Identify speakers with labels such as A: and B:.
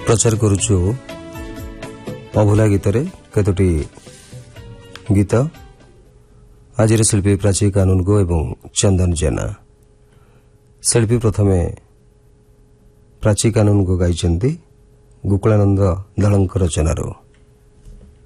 A: प्रचार करुछु अभुला गीतरे केतोटी गीत आजिर शिल्पी प्राची कानूनगो एवं चंदन जेना। शिल्पी प्रथमे प्राची कानूनगो गाइचंती गोकुलानंद दलंक रचनारो।